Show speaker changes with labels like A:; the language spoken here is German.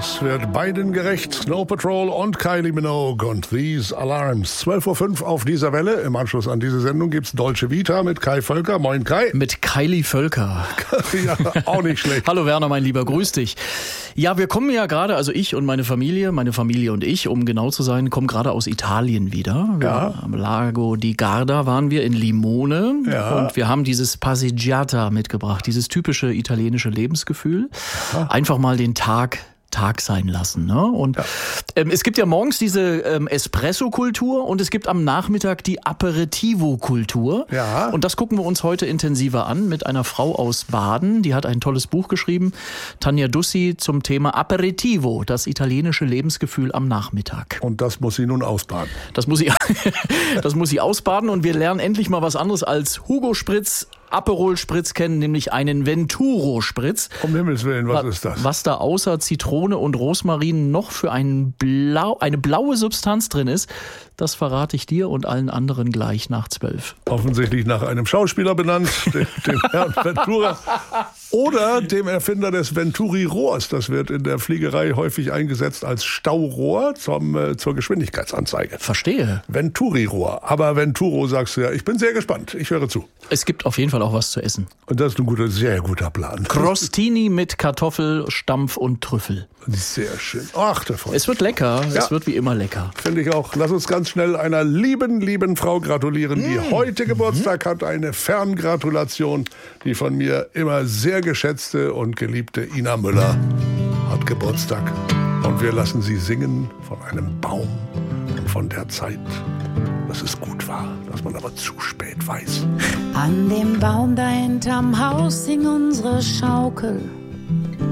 A: Das wird beiden gerecht. Snow Patrol und Kylie Minogue und These Alarms. 12.05 Uhr auf dieser Welle. Im Anschluss an diese Sendung gibt's Dolce Vita mit Kai Völker. Moin Kai.
B: Mit Kylie Völker.
A: Ja, auch nicht schlecht.
B: Hallo Werner, mein Lieber, grüß dich. Ja, wir kommen ja gerade, also ich und meine Familie und ich, um genau zu sein, kommen gerade aus Italien wieder.
A: Ja.
B: Am Lago di Garda waren wir in Limone.
A: Ja.
B: Und wir haben dieses Passeggiata mitgebracht, dieses typische italienische Lebensgefühl. Ja. Einfach mal den Tag sein lassen. Ne? Und es gibt ja morgens diese Espresso-Kultur und es gibt am Nachmittag die Aperitivo-Kultur.
A: Ja.
B: Und das gucken wir uns heute intensiver an mit einer Frau aus Baden. Die hat ein tolles Buch geschrieben, Tanja Dussi, zum Thema Aperitivo, das italienische Lebensgefühl am Nachmittag.
A: Und das muss sie nun ausbaden.
B: Das muss sie ausbaden und wir lernen endlich mal was anderes als Hugo Spritz, Aperol Spritz kennen, nämlich einen Venturo Spritz.
A: Um Himmels Willen, was ist das?
B: Was da außer Zitrone und Rosmarin noch für eine blaue Substanz drin ist, das verrate ich dir und allen anderen gleich nach 12.
A: Offensichtlich nach einem Schauspieler benannt, dem Herrn Ventura. Oder dem Erfinder des Venturi-Rohrs. Das wird in der Fliegerei häufig eingesetzt als Staurohr zur Geschwindigkeitsanzeige.
B: Verstehe.
A: Venturi-Rohr. Aber Venturo sagst du ja. Ich bin sehr gespannt. Ich höre zu.
B: Es gibt auf jeden Fall auch was zu essen.
A: Und das ist ein sehr guter Plan.
B: Crostini mit Kartoffel, Stampf und Trüffel.
A: Sehr schön. Ach, der Freund.
B: Es wird lecker.
A: Ja.
B: Es wird wie immer lecker.
A: Finde ich auch. Lass uns ganz schnell einer lieben Frau gratulieren, die heute Geburtstag hat. Eine Ferngratulation. Die von mir immer sehr geschätzte und geliebte Ina Müller hat Geburtstag. Und wir lassen sie singen von einem Baum und von der Zeit, dass es gut war, dass man aber zu spät weiß.
C: An dem Baum da hinterm Haus hing unsere Schaukel.